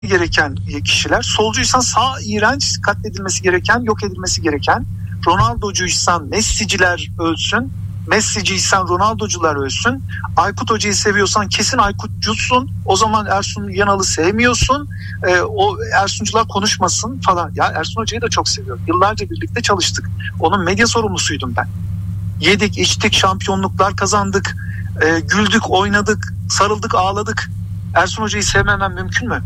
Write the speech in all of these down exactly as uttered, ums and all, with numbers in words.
gereken kişiler. Solcuysan sağ iğrenç, katledilmesi gereken, yok edilmesi gereken. Ronaldo'cuysan Messi'ciler ölsün. Messi'ciysen Ronaldo'cular ölsün. Aykut Hoca'yı seviyorsan kesin Aykutcusun. O zaman Ersun Yanal'ı sevmiyorsun. Ee, o Ersuncular konuşmasın falan. Ya Ersun Hoca'yı da çok seviyorum. Yıllarca birlikte çalıştık. Onun medya sorumlusuydum ben. Yedik, içtik, şampiyonluklar kazandık. Ee, güldük, oynadık, sarıldık, ağladık. Ersun Hoca'yı sevmemem mümkün mü?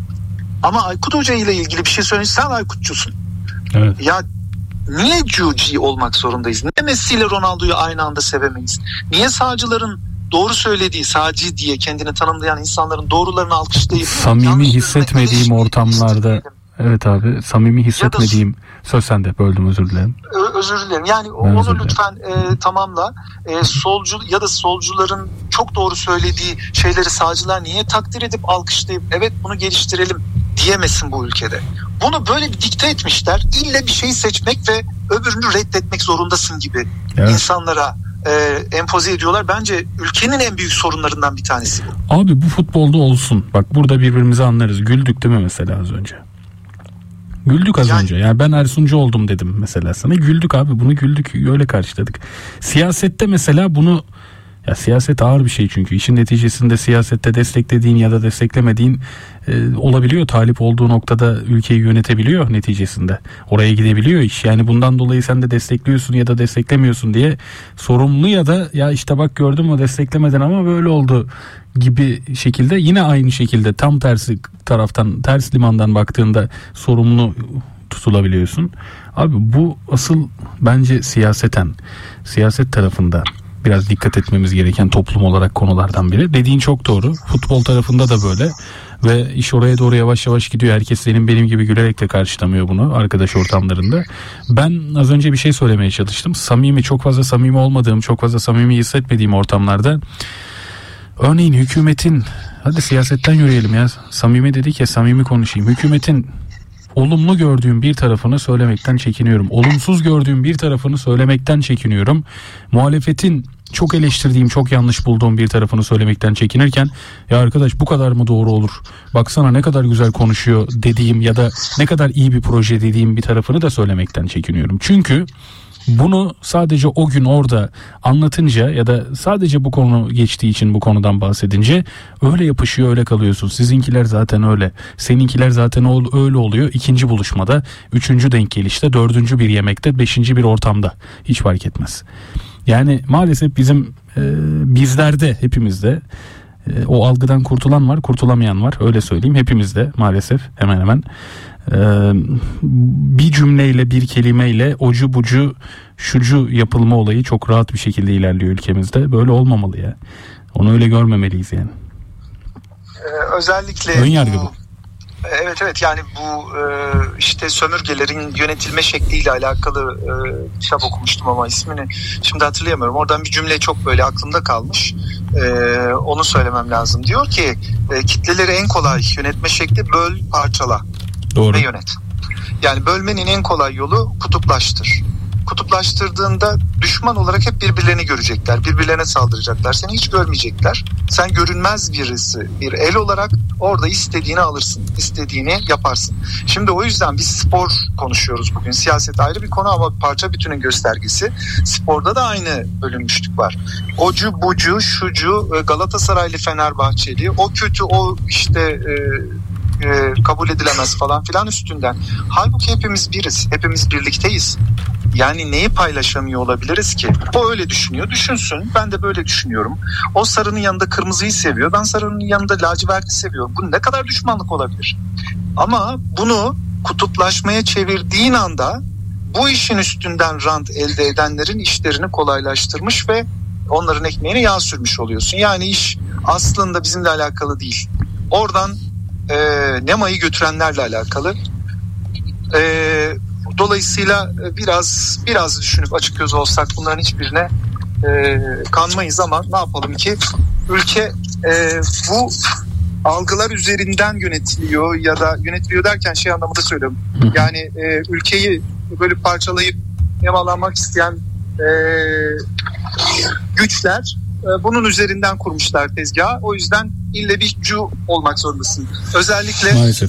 Ama Aykut Hoca ile ilgili bir şey söyleyeyim. Sen Aykutçusun. Evet. Ya niye Cuci olmak zorundayız? Niye Messi ile Ronaldo'yu aynı anda sevemeyiz? Niye sağcıların doğru söylediği, sağcı diye kendini tanımlayan insanların doğrularını alkışlayıp samimi hissetmediğim ortamlarda, evet abi, samimi hissetmediğim, söz sende, böldüm, özür dilerim. Ö- özür dilerim. Yani ben onu lütfen e, tamamla. E, solcu ya da solcuların çok doğru söylediği şeyleri sağcılar niye takdir edip alkışlayıp evet bunu geliştirelim diyemesin bu ülkede. Bunu böyle bir dikte etmişler. İlle bir şeyi seçmek ve öbürünü reddetmek zorundasın gibi evet. insanlara e, empoze ediyorlar. Bence ülkenin en büyük sorunlarından bir tanesi bu. Abi bu futbolda olsun. Bak burada birbirimizi anlarız. Güldük değil mi mesela az önce? Güldük az yani, önce. Yani ben Ersuncu oldum dedim mesela sana. Güldük abi, bunu güldük, öyle karşıladık. Siyasette mesela bunu, ya siyaset ağır bir şey çünkü işin neticesinde siyasette desteklediğin ya da desteklemediğin e, olabiliyor. Talip olduğu noktada ülkeyi yönetebiliyor neticesinde. Oraya gidebiliyor iş. Yani bundan dolayı sen de destekliyorsun ya da desteklemiyorsun diye sorumlu ya da ya işte bak gördün mü desteklemeden ama böyle oldu gibi şekilde, yine aynı şekilde tam tersi taraftan, ters limandan baktığında sorumlu tutulabiliyorsun. Abi bu asıl bence siyaseten, siyaset tarafında biraz dikkat etmemiz gereken toplum olarak konulardan biri. Dediğin çok doğru. Futbol tarafında da böyle ve iş oraya doğru yavaş yavaş gidiyor. Herkes senin benim gibi gülerek de karşılamıyor bunu arkadaş ortamlarında. Ben az önce bir şey söylemeye çalıştım. Samimi, çok fazla samimi olmadığım, çok fazla samimi hissetmediğim ortamlarda, örneğin hükümetin, hadi siyasetten yürüyelim ya, samimi dedik ya, samimi konuşayım. Hükümetin olumlu gördüğüm bir tarafını söylemekten çekiniyorum. Olumsuz gördüğüm bir tarafını söylemekten çekiniyorum. Muhalefetin çok eleştirdiğim, çok yanlış bulduğum bir tarafını söylemekten çekinirken, ya arkadaş bu kadar mı doğru olur? Baksana ne kadar güzel konuşuyor dediğim ya da ne kadar iyi bir proje dediğim bir tarafını da söylemekten çekiniyorum. Çünkü bunu sadece o gün orada anlatınca ya da sadece bu konu geçtiği için bu konudan bahsedince öyle yapışıyor, öyle kalıyorsun. Sizinkiler zaten öyle, seninkiler zaten öyle oluyor. İkinci buluşmada, üçüncü denk gelişte, dördüncü bir yemekte, beşinci bir ortamda, hiç fark etmez. Yani maalesef bizim e, bizlerde, hepimizde e, o algıdan kurtulan var, kurtulamayan var, öyle söyleyeyim. Hepimizde maalesef hemen hemen Ee, bir cümleyle, bir kelimeyle ocu bucu şucu yapılma olayı çok rahat bir şekilde ilerliyor ülkemizde. Böyle olmamalı ya. Onu öyle görmemeliyiz yani. Ee, özellikle ön yargı bu. Evet evet, yani bu e, işte sömürgelerin yönetilme şekliyle alakalı e, kitap okumuştum ama ismini şimdi hatırlayamıyorum. Oradan bir cümle çok böyle aklımda kalmış. E, onu söylemem lazım. Diyor ki e, kitleleri en kolay yönetme şekli böl, parçala. Doğru. Ve yönet. Yani bölmenin en kolay yolu kutuplaştır. Kutuplaştırdığında düşman olarak hep birbirlerini görecekler. Birbirlerine saldıracaklar. Seni hiç görmeyecekler. Sen görünmez birisi, bir el olarak orada istediğini alırsın. İstediğini yaparsın. Şimdi o yüzden biz spor konuşuyoruz bugün. Siyaset ayrı bir konu ama parça bütünün göstergesi. Sporda da aynı bölünmüşlük var. Ocu, bucu, şucu, Galatasaraylı, Fenerbahçeli, o kötü, o işte... E, kabul edilemez falan filan üstünden. Halbuki hepimiz biriz. Hepimiz birlikteyiz. Yani neyi paylaşamıyor olabiliriz ki? O öyle düşünüyor. Düşünsün. Ben de böyle düşünüyorum. O sarının yanında kırmızıyı seviyor. Ben sarının yanında laciverti seviyorum. Bu ne kadar düşmanlık olabilir? Ama bunu kutuplaşmaya çevirdiğin anda bu işin üstünden rant elde edenlerin işlerini kolaylaştırmış ve onların ekmeğine yağ sürmüş oluyorsun. Yani iş aslında bizimle alakalı değil. Oradan E, Nema'yı götürenlerle alakalı. E, dolayısıyla biraz biraz düşünüp açık göz olsak bunların hiçbirine e, kanmayız ama ne yapalım ki ülke e, bu algılar üzerinden yönetiliyor ya da yönetiliyor derken şey anlamında söylüyorum. Yani e, ülkeyi böyle parçalayıp nemalanmak isteyen e, güçler e, bunun üzerinden kurmuşlar tezgahı. O yüzden ille bir cu olmak zorundasın. Özellikle Maalesef.